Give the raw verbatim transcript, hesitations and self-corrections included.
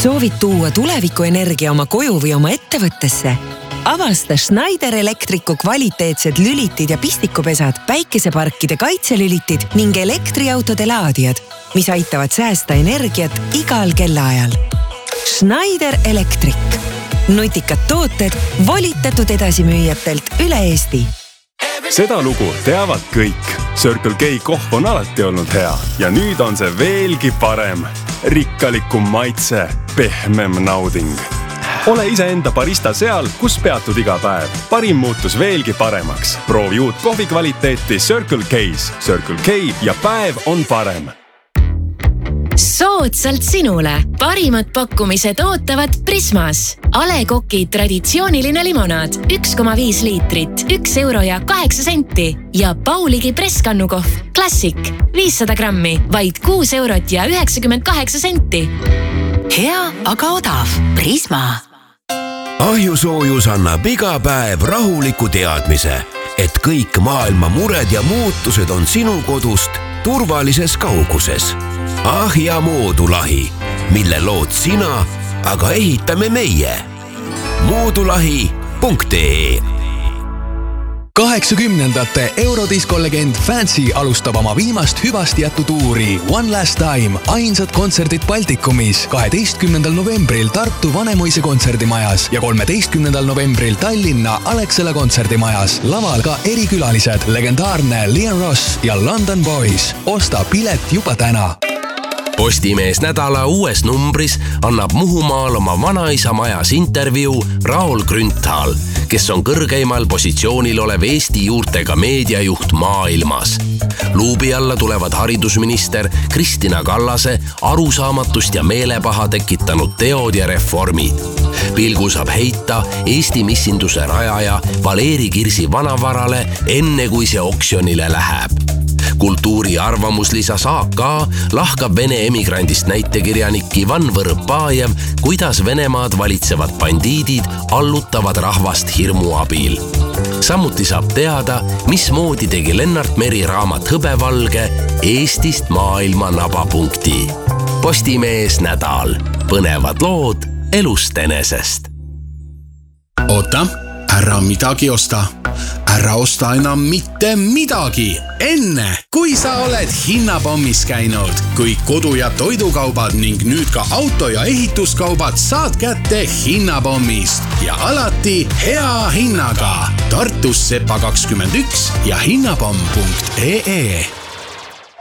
Soovid tuua tulevikuenergia oma koju või oma ettevõttesse? Avasta Schneider Electricu kvaliteetsed lülitid ja pistikupesad, päikeseparkide kaitselülitid ning elektriautode laadijad, mis aitavad säästa energiat igal kellaajal. Schneider Electric. Nutikad tooted volitatud edasimüüjatelt üle Eesti. Seda lugu teavad kõik. Circle K kohv on alati olnud hea ja nüüd on see veelgi parem. Rikkalikum maitse, pehmem nauding. Ole iseenda barista seal, kus peatud iga päev. Parim muutus veelgi paremaks. Proovi uut kohvi kvaliteeti Circle K's. Circle K ja päev on parem. Soodsalt sinule. Parimad pakkumised ootavad Prismas. A Le Coq'i traditsiooniline limonaad. üks koma viis liitrit, üks euro ja kaheksa senti. Ja Pauligi preskannukohv. Classic. viissada grammi, vaid kuus eurot ja üheksakümmend kaheksa senti. Hea, aga odav. Prisma. Ahjusoojus annab iga päev rahuliku teadmise, et kõik maailma mured ja muutused on sinu kodust turvalises kauguses. Ahja moodulahi, mille lood sina, aga ehitame meie. moodulahi punkt ee kaheksakümnendate eurodiskolegend Fancy alustab oma viimast hüvast jättu tuuri One Last Time, ainsad kontserdid Baltikumis kaheteistkümnendal novembril Tartu Vanemuise kontserdimajas ja kolmeteistkümnendal novembril Tallinna Alexela kontserdimajas. Laval ka erikülalised, legendaarne Liam Ross ja London Boys. Osta pilet juba täna. Postimees nädala uues numbris annab Muhumaal oma vanaisa majas intervjuu Raul Grünthal, kes on kõrgeimal positsioonil olev Eesti juurtega meediajuht maailmas. Luubi alla tulevad haridusminister Kristina Kallase arusaamatust ja meelepaha tekitanud teod ja reformid. Pilgu saab heita Eesti missinduse rajaja Valeri Kirsi vanavarale enne kui see oksjonile läheb. Kultuuri arvamuslisa A K lahkab Vene emigrandist näitekirjanik Ivan Võrõpajev, kuidas Venemaad valitsevad bandiidid allutavad rahvast hirmu abil. Samuti saab teada, mismoodi tegi Lennart Meri raamat Hõbevalge Eestist maailma nabapunkti. Postimees nädal. Põnevad lood elust enesest. Oota, ära midagi osta. Ära osta enam mitte midagi. Enne, kui sa oled hinnapommis käinud, kui kodu- ja toidukaubad ning nüüd ka auto- ja ehituskaubad saad kätte hinnapommist ja alati hea hinnaga. Tartus Sepa kakskümmend üks ja hinnapomm punkt ee